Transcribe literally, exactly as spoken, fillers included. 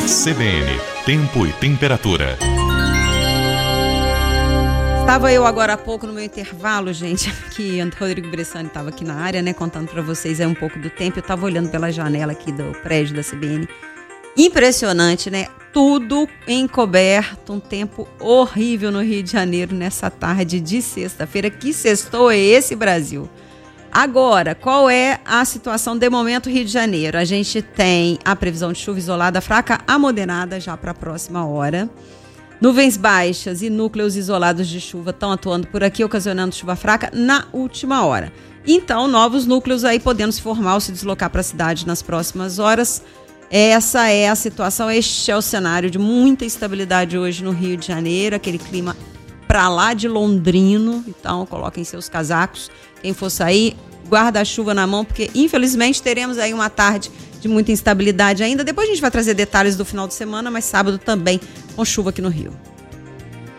C B N, tempo e temperatura. Estava eu agora há pouco no meu intervalo, gente, que Rodrigo Bressani estava aqui na área, né, contando para vocês aí um pouco do tempo. Eu estava olhando pela janela aqui do prédio da C B N. Impressionante, né? Tudo encoberto, um tempo horrível no Rio de Janeiro nessa tarde de sexta-feira. Que sextou é esse, Brasil? Agora, qual é a situação de momento Rio de Janeiro? A gente tem a previsão de chuva isolada fraca a moderada já para a próxima hora. Nuvens baixas e núcleos isolados de chuva estão atuando por aqui, ocasionando chuva fraca na última hora. Então, novos núcleos aí podendo se formar ou se deslocar para a cidade nas próximas horas. Essa é a situação, este é o cenário de muita instabilidade hoje no Rio de Janeiro, aquele clima para lá de londrino. Então, coloquem seus casacos. Quem for sair, guarda-chuva na mão, porque infelizmente teremos aí uma tarde de muita instabilidade ainda. Depois a gente vai trazer detalhes do final de semana, mas sábado também com chuva aqui no Rio.